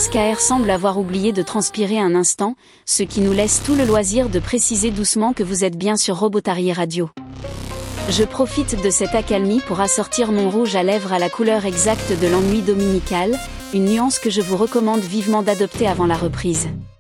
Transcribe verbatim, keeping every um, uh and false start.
Skaer semble avoir oublié de transpirer un instant, ce qui nous laisse tout le loisir de préciser doucement que vous êtes bien sur Robotarier Radio. Je profite de cette accalmie pour assortir mon rouge à lèvres à la couleur exacte de l'ennui dominical, une nuance que je vous recommande vivement d'adopter avant la reprise.